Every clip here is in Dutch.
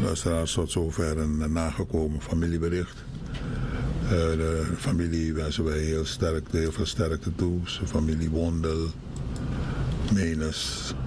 Luisteraars, tot zover een nagekomen familiebericht. De familie wensen wij heel veel sterkte toe. De familie Wondel, Menes.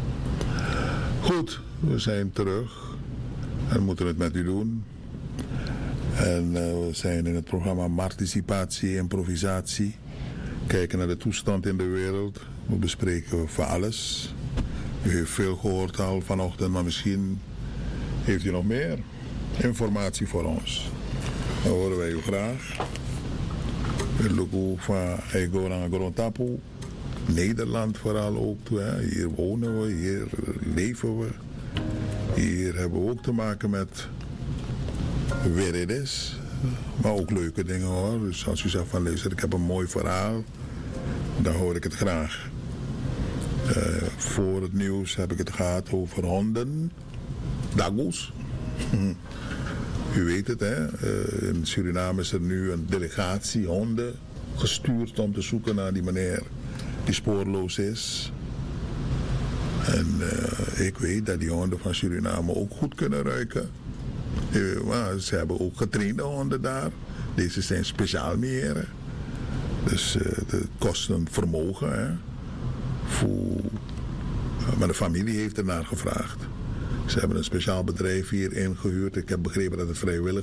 Goed, we zijn terug. En moeten het met u doen. En we zijn in het programma Participatie, Improvisatie. Kijken naar de toestand in de wereld. We bespreken van alles. U heeft veel gehoord al vanochtend, maar misschien heeft u nog meer informatie voor ons. Dan horen wij u graag. We lopen van Egoran Grontapu. Nederland vooral ook. Hier wonen we, hier leven we. Hier hebben we ook te maken met weer het is. Maar ook leuke dingen hoor. Dus als u zegt van luister, ik heb een mooi verhaal. Dan hoor ik het graag. Voor het nieuws heb ik het gehad over honden. Dagoes. U weet het hè. In Suriname is er nu een delegatie honden gestuurd om te zoeken naar die meneer die spoorloos is. En ik weet dat die honden van Suriname ook goed kunnen ruiken. Maar ze hebben ook getrainde honden daar. Deze zijn speciaal meren. Dus het kost een vermogen. Hè. Maar de familie heeft ernaar gevraagd. Ze hebben een speciaal bedrijf hier ingehuurd. Ik heb begrepen dat het vrijwillig